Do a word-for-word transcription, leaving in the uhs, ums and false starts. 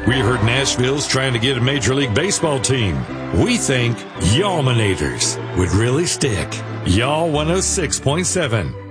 We heard Nashville's trying to get a Major League Baseball team. We think Y'all-minators would really stick. Y'all one oh six point seven.